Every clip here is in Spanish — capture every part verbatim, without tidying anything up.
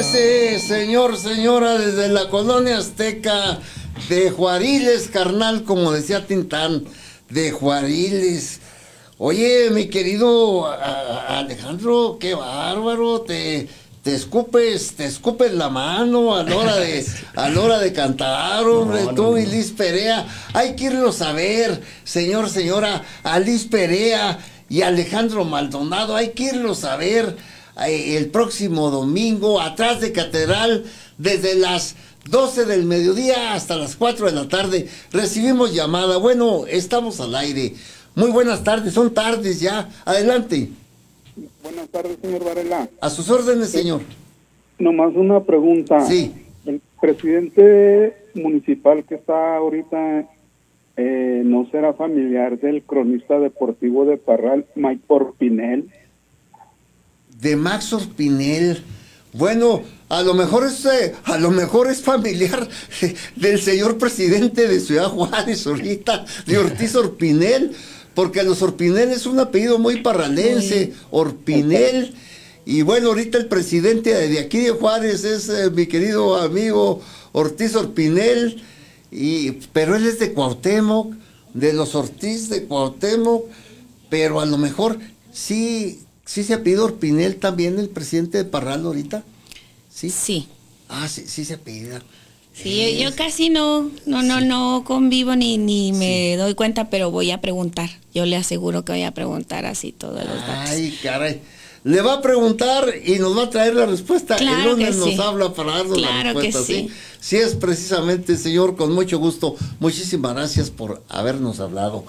Ese señor, señora, desde la colonia azteca de Juariles, carnal, como decía Tintán, de Juariles. Oye, mi querido a, a Alejandro, qué bárbaro, te, te escupes, te escupes la mano a la hora de, a la hora de cantar, hombre, no, no, tú no. Y Liz Perea. Hay que irlos a ver, señor, señora, a Liz Perea y Alejandro Maldonado, hay que irlos a ver eh, el próximo domingo, atrás de Catedral, desde las doce del mediodía hasta las cuatro de la tarde. Recibimos llamada, bueno, estamos al aire. Muy buenas tardes, son tardes ya. Adelante. Buenas tardes, señor Varela. A sus órdenes, señor. Nomás una pregunta. Sí. El presidente municipal que está ahorita, eh, ¿no será familiar del cronista deportivo de Parral, Mike Orpinel? De Max Orpinel. Bueno, a lo mejor es, eh, a lo mejor es familiar eh, del señor presidente de Ciudad Juárez ahorita, de Ortiz Orpinel. Porque los Orpinel es un apellido muy parralense, Orpinel, y bueno, ahorita el presidente de aquí de Juárez es eh, mi querido amigo Ortiz Orpinel, y, pero él es de Cuauhtémoc, de los Ortiz de Cuauhtémoc, pero a lo mejor sí, sí se apellida Orpinel también el presidente de Parral ahorita, ¿sí? Sí. Ah, sí, sí se apellida. Sí, es. yo casi no, no, no, sí. no convivo ni, ni me sí. doy cuenta, pero voy a preguntar. Yo le aseguro que voy a preguntar así todos los datos. Ay, caray. Le va a preguntar y nos va a traer la respuesta. Claro, el lunes nos sí. habla para darnos claro la respuesta. Que sí. ¿sí? Sí es precisamente, señor, con mucho gusto. Muchísimas gracias por habernos hablado.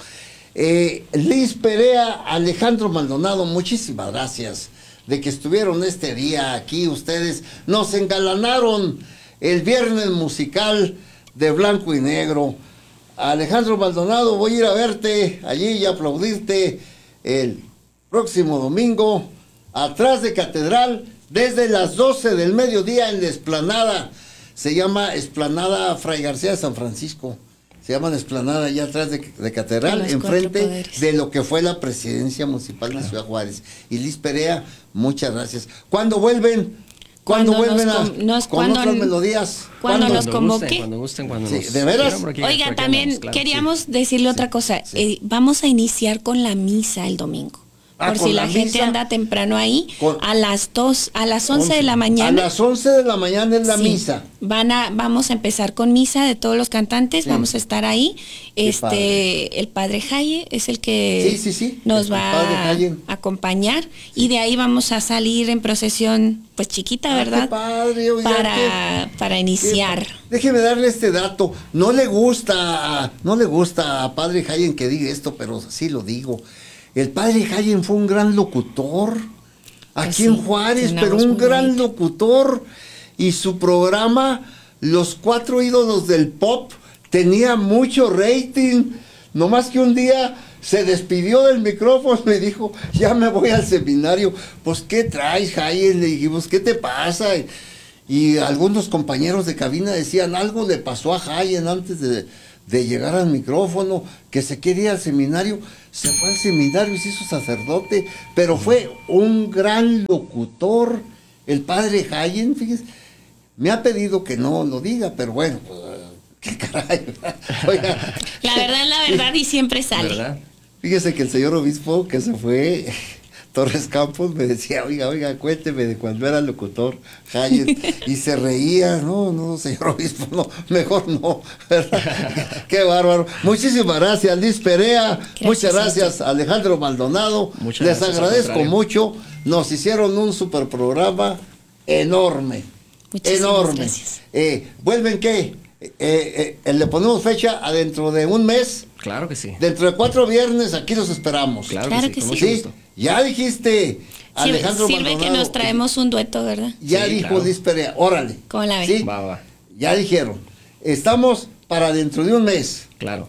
Eh, Liz Perea, Alejandro Maldonado, muchísimas gracias de que estuvieron este día aquí. Ustedes nos engalanaron el viernes musical de blanco y negro. Alejandro Maldonado, voy a ir a verte allí y aplaudirte el próximo domingo, atrás de Catedral, desde las doce del mediodía en la explanada. Se llama Explanada Fray García de San Francisco. Se llama la explanada allá atrás de, de Catedral, enfrente de lo que fue la presidencia municipal claro. de Ciudad Juárez. Y Liz Perea, muchas gracias. ¿Cuándo vuelven? ¿Cuándo vuelven a, nos, con cuando, otras melodías? Cuando nos convoque. Cuando gusten, cuando sí, nos... ¿de veras? Aquí, Oiga, también andamos, claro, queríamos sí. decirle sí, otra cosa. Sí. Eh, vamos a iniciar con la misa el domingo. Ah, por si la, la gente anda temprano ahí, con, a las dos, a las once, once de la mañana. A las once de la mañana es la sí, misa. Van a, vamos a empezar con misa de todos los cantantes, sí. vamos a estar ahí. Qué este, padre. El padre Jaye es el que sí, sí, sí. nos el va a acompañar, sí. y de ahí vamos a salir en procesión, pues chiquita, ¿verdad? Ah, qué padre, oiga, para, qué, para iniciar. Qué, déjeme darle este dato. No le gusta, no le gusta a padre Jaye que diga esto, pero sí lo digo. El padre Jayen fue un gran locutor aquí pues sí, en Juárez, pero un gran bonita. locutor, y su programa, Los Cuatro Ídolos del Pop, tenía mucho rating, nomás que un día se despidió del micrófono y dijo, ya me voy al seminario. Pues, ¿qué traes, Jayen? Le dijimos, ¿qué te pasa? Y, y algunos compañeros de cabina decían, algo le pasó a Jayen antes de, de llegar al micrófono, que se quería ir al seminario. Se fue al seminario y se hizo sacerdote, pero fue un gran locutor, el padre Jayen, fíjese. Me ha pedido que no lo diga, pero bueno, pues, qué caray. Oiga, la verdad es la verdad y siempre sale. ¿Verdad? Fíjese que el señor obispo que se fue, Torres Campos, me decía, oiga, oiga, cuénteme de cuando era locutor, Jayen, y se reía. No, no, señor obispo, no, mejor no, ¿verdad? Qué bárbaro. Muchísimas gracias, Liz Perea, gracias, muchas gracias, sí. Alejandro Maldonado, muchas les gracias, agradezco mucho, nos hicieron un super programa enorme, muchísimas enorme. Gracias. Eh, ¿Vuelven qué? Eh, eh, le ponemos fecha adentro de un mes. Claro que sí. Dentro de cuatro viernes aquí los esperamos. Claro, claro que sí. Que sí. ¿Sí? Ya dijiste, Alejandro Sirve Maldonado. Sirve que nos traemos un dueto, ¿verdad? Ya sí, dijo claro. Liz Perea, órale. ¿Cómo la ven? ¿Sí? Va, va. Ya dijeron, estamos para dentro de un mes. Claro.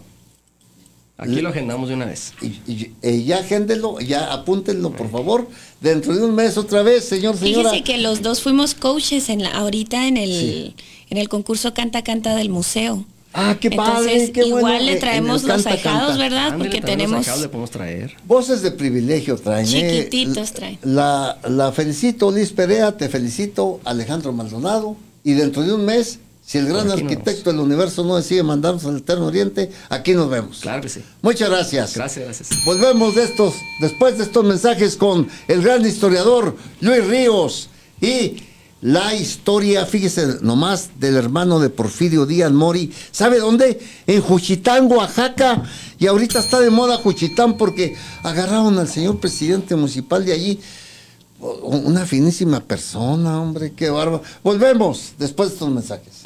Aquí lo agendamos de una vez. Y, y, y ya agéndenlo, ya apúntenlo, por favor. Dentro de un mes otra vez, señor, señora. Fíjese que los dos fuimos coaches en la, ahorita en el, sí. en el concurso Canta Canta del museo. Ah, qué padre, Entonces, qué igual bueno. le traemos En el los canta, ahijados, canta. ¿verdad? Ándale, Porque también los tenemos ahijados le podemos traer. Voces de privilegio traen. eh. chiquititos traen. La, la felicito, Liz Perea, te felicito, Alejandro Maldonado. Y dentro de un mes, si el gran arquitecto del universo no decide mandarnos al Eterno Oriente, aquí nos vemos. Claro que sí. Muchas gracias. Gracias, gracias. Volvemos de estos, después de estos mensajes con el gran historiador Luis Ríos y la historia, fíjese nomás, del hermano de Porfirio Díaz Mori. ¿Sabe dónde? En Juchitán, Oaxaca. Y ahorita está de moda Juchitán porque agarraron al señor presidente municipal de allí. Una finísima persona, hombre, qué bárbaro. Volvemos después de estos mensajes.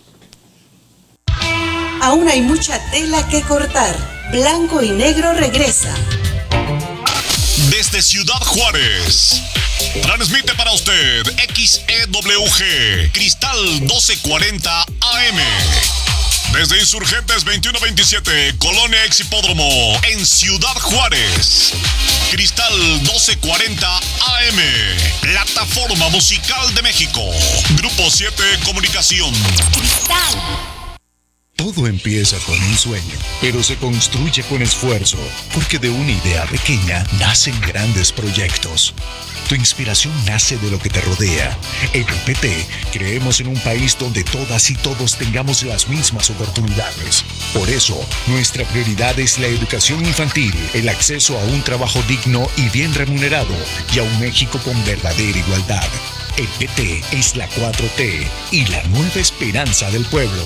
Aún hay mucha tela que cortar. Blanco y Negro regresa. Desde Ciudad Juárez, transmite para usted X E W G, Cristal doce cuarenta A M. Desde Insurgentes veintiuno veintisiete, Colonia Ex Hipódromo, en Ciudad Juárez. Cristal doce cuarenta A M, Plataforma Musical de México. Grupo siete Comunicación. Cristal. Todo empieza con un sueño, pero se construye con esfuerzo, porque de una idea pequeña nacen grandes proyectos. Tu inspiración nace de lo que te rodea. En el P T creemos en un país donde todas y todos tengamos las mismas oportunidades. Por eso, nuestra prioridad es la educación infantil, el acceso a un trabajo digno y bien remunerado, y a un México con verdadera igualdad. El P T es la cuatro T y la nueva esperanza del pueblo.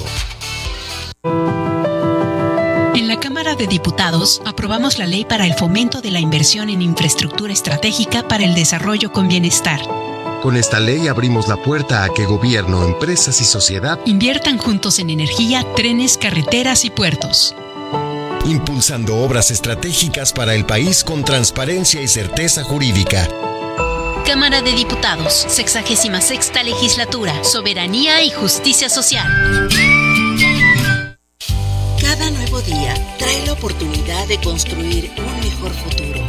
En la Cámara de Diputados aprobamos la ley para el fomento de la inversión en infraestructura estratégica para el desarrollo con bienestar. Con esta ley abrimos la puerta a que gobierno, empresas y sociedad inviertan juntos en energía, trenes, carreteras y puertos. Impulsando obras estratégicas para el país con transparencia y certeza jurídica. Cámara de Diputados, sexagésima sexta legislatura, soberanía y justicia social. Cada nuevo día trae la oportunidad de construir un mejor futuro.